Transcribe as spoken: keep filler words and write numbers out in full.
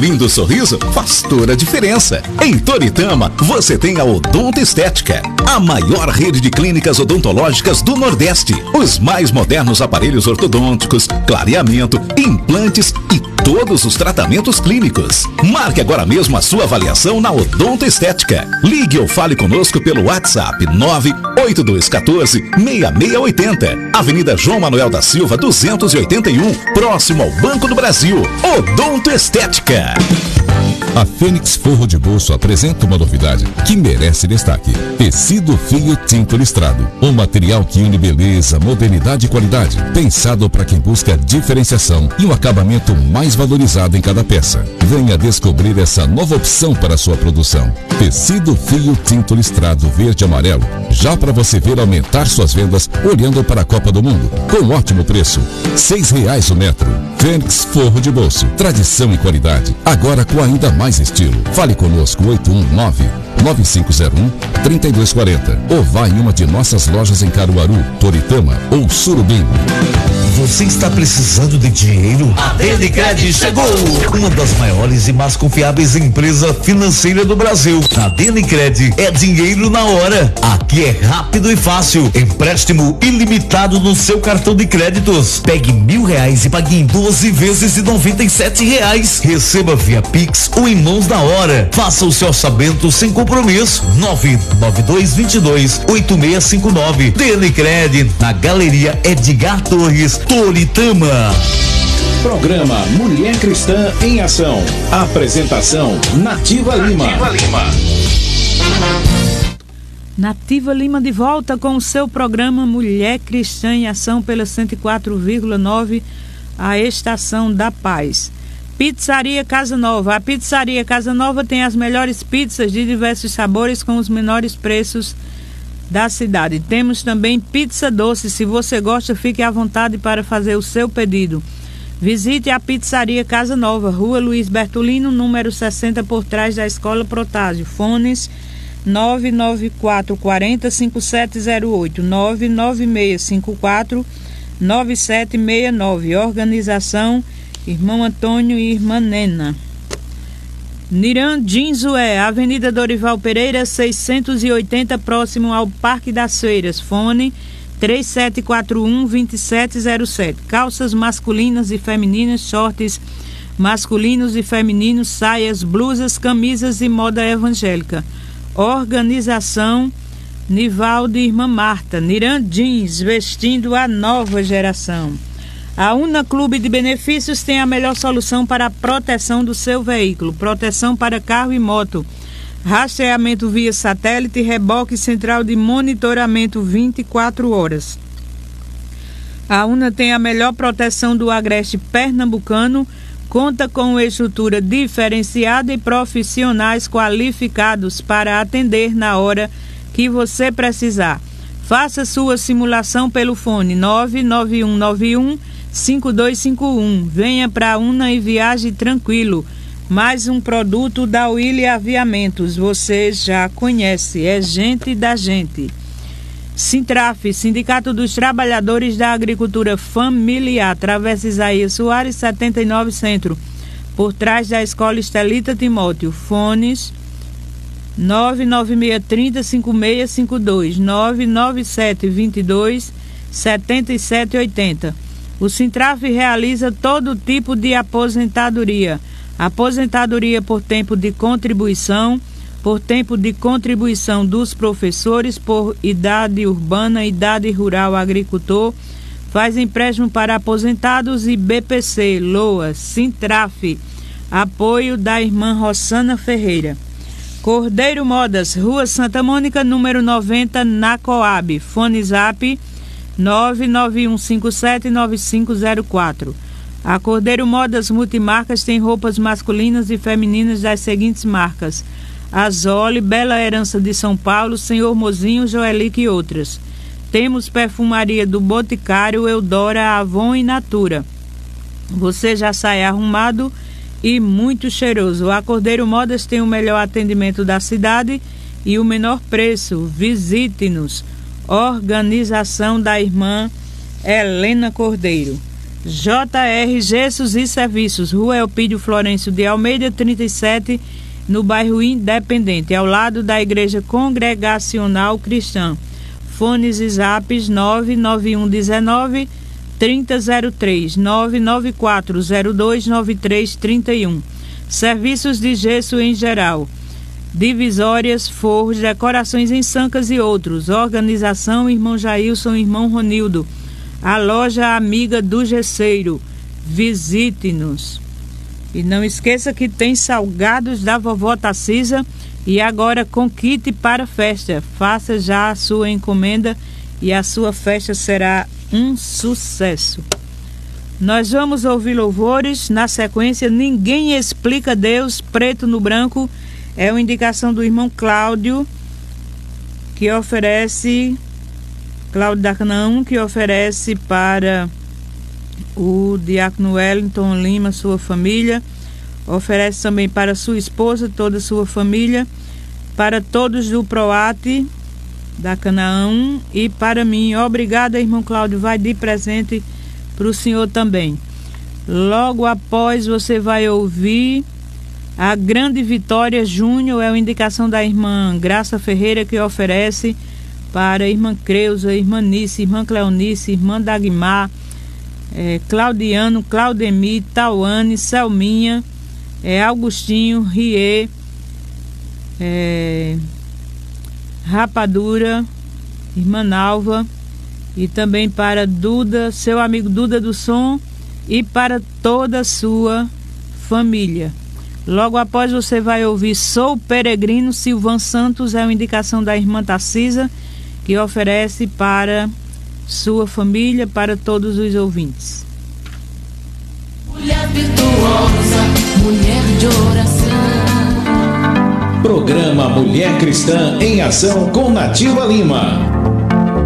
lindo sorriso faz toda a diferença. Em Toritama, você tem a Odonto Estética, a maior rede de clínicas odontológicas do Nordeste. Os mais modernos aparelhos ortodônticos, clareamento, implantes e todos os tratamentos clínicos. Marque agora mesmo a sua avaliação na Odonto Estética. Ligue ou fale conosco pelo WhatsApp nove oito dois um quatro, seis seis oito zero. Avenida João Manuel da Silva, duzentos e oitenta e um, próximo ao Banco do Brasil. Odonto Estética. A Fênix Forro de Bolso apresenta uma novidade que merece destaque: tecido fio tinto listrado, um material que une beleza, modernidade e qualidade, pensado para quem busca diferenciação e um acabamento mais valorizado em cada peça. Venha descobrir essa nova opção para a sua produção. Tecido fio tinto listrado verde e amarelo, já para você ver aumentar suas vendas olhando para a Copa do Mundo, com ótimo preço, seis reais o metro. Fênix Forro de Bolso, tradição e qualidade, agora com ainda mais estilo. Fale conosco oito um nove, nove cinco zero um, três dois quatro zero ou vá em uma de nossas lojas em Caruaru, Toritama ou Surubim. Você está precisando de dinheiro? A Denicred chegou! Uma das maiores e mais confiáveis empresas financeiras do Brasil. A Denicred é dinheiro na hora. Aqui é rápido e fácil. Empréstimo ilimitado no seu cartão de créditos. Pegue mil reais e pague em doze vezes de noventa e sete reais. Receba via Pix ou em mãos na hora. Faça o seu orçamento sem compromisso. nove nove dois dois dois, oito seis cinco nove. Denicred, na Galeria Edgar Torres, Toritama. Programa Mulher Cristã em Ação. Apresentação Nativa Lima. Nativa Lima. Nativa Lima de volta com o seu programa Mulher Cristã em Ação pela cento e quatro vírgula nove, a Estação da Paz. Pizzaria Casa Nova. A Pizzaria Casa Nova tem as melhores pizzas de diversos sabores com os menores preços da cidade. Temos também pizza doce. Se você gosta, fique à vontade para fazer o seu pedido. Visite a Pizzaria Casa Nova, Rua Luiz Bertolino, número sessenta, por trás da Escola Protásio. Fones nove nove quatro quatro zero, cinco sete zero oito, nove nove seis cinco quatro, nove sete seis nove. Organização Irmão Antônio e Irmã Nena. Niran Dinzué, Avenida Dorival Pereira, seiscentos e oitenta, próximo ao Parque das Feiras. Fone três sete quatro um, dois sete zero sete. Calças masculinas e femininas, shorts masculinos e femininos, saias, blusas, camisas e moda evangélica. Organização Nivaldo e Irmã Marta. Niran Jeans, vestindo a nova geração. A Una Clube de Benefícios tem a melhor solução para a proteção do seu veículo. Proteção para carro e moto. Rastreamento via satélite, reboque central de monitoramento vinte e quatro horas. A Una tem a melhor proteção do agreste pernambucano. Conta com estrutura diferenciada e profissionais qualificados para atender na hora que você precisar. Faça sua simulação pelo fone nove nove um nove um, cinco dois cinco um. Venha para a Una e viaje tranquilo. Mais um produto da Willy Aviamentos. Você já conhece, é gente da gente. Sintraf, Sindicato dos Trabalhadores da Agricultura Familiar, Travessa Isaías Soares, setenta e nove, Centro, por trás da Escola Estelita Timóteo. Fones nove nove seis três zero, cinco seis cinco dois, nove nove sete dois dois, sete sete oito zero. O Sintraf realiza todo tipo de aposentadoria. Aposentadoria por tempo de contribuição, por tempo de contribuição dos professores, por idade urbana, idade rural, agricultor, faz empréstimo para aposentados e B P C, LOA, Sintraf. Apoio da irmã Rossana Ferreira. Cordeiro Modas, Rua Santa Mônica, número noventa, na Coab. Fone Zap nove nove um cinco sete nove cinco zero quatro. A Cordeiro Modas Multimarcas tem roupas masculinas e femininas das seguintes marcas: Azole, Bela Herança de São Paulo, Senhor Mozinho, Joelique e outras. Temos perfumaria do Boticário, Eudora, Avon e Natura. Você já sai arrumado e muito cheiroso. A Cordeiro Modas tem o melhor atendimento da cidade e o menor preço. Visite-nos. Organização da irmã Helena Cordeiro. J R Gessos e Serviços, Rua Elpídio Florencio de Almeida, trinta e sete, no bairro Independente, ao lado da Igreja Congregacional Cristã. Fones e zaps nove nove um um nove, três zero zero três, nove nove quatro zero dois nove três três um. Serviços de gesso em geral, divisórias, forros, decorações em sancas e outros. Organização Irmão Jailson, Irmão Ronildo. A loja amiga do gesseiro. Visite-nos. E não esqueça que tem salgados da vovó Tacisa e agora com kit para festa. Faça já a sua encomenda e a sua festa será um sucesso. Nós vamos ouvir louvores. Na sequência, Ninguém Explica Deus, Preto no Branco. É uma indicação do irmão Cláudio, que oferece, Cláudio da Canaã, que oferece para o diácono Wellington Lima, sua família. Oferece também para sua esposa, toda a sua família, para todos do Proate da Canaã e para mim. Obrigada, irmão Cláudio, vai de presente para o senhor também. Logo após você vai ouvir a Grande Vitória Júnior, é uma indicação da irmã Graça Ferreira, que oferece para a irmã Creuza, irmã Nice, irmã Cleonice, irmã Dagmar, é, Claudiano, Claudemir, Tauane, Selminha, é, Augustinho, Rie, é, Rapadura, irmã Nalva, e também para Duda, seu amigo Duda do Som, e para toda a sua família. Logo após você vai ouvir Sou Peregrino, Silvan Santos, é uma indicação da irmã Tacisa, que oferece para sua família, para todos os ouvintes. Mulher virtuosa, mulher de oração. Programa Mulher Cristã em Ação com Nativa Lima.